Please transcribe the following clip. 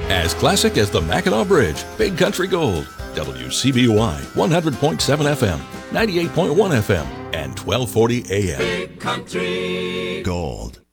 As classic as the Mackinac Bridge, Big Country Gold. WCBY 100.7 FM, 98.1 FM, and 1240 AM. Big Country Gold.